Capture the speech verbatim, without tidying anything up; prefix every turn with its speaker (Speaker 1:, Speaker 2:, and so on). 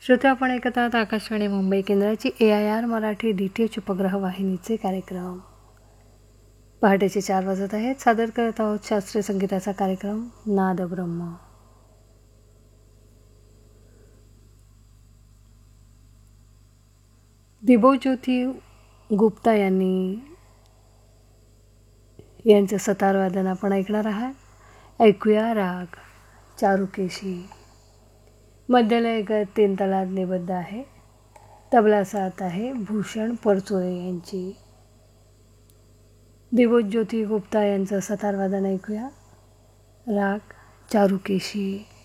Speaker 1: श्रोते, आपण ऐकत आहात आकाशवाणी मुंबई केंद्राची ए I R Marathi D T H उपग्रह वाहिनीचे कार्यक्रम. पहाटेचे चार वाजत आहेत. सादर करत आहोत शास्त्रीय संगीताचा कार्यक्रम नाद ब्रह्म. दिबोज्योती गुप्ता यांनी यांचं सतारवादन आपण ऐकणार आहात. ऐकूया राग चारुकेशी. मध्यलय गत तीन तालात निबद्ध आहे. तबला साथ आहे भूषण परचोरे यांची. दिबोज्योती गुप्ता यांचं सतारवादन ऐकूया. राग चारुकेशी.